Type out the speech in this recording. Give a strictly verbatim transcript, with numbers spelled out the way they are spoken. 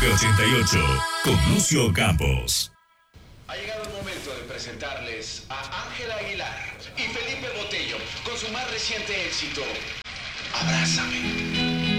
ochenta y ocho con Lucio Campos. Ha llegado el momento de presentarles a Ángela Aguilar y Felipe Botello con su más reciente éxito, Abrázame.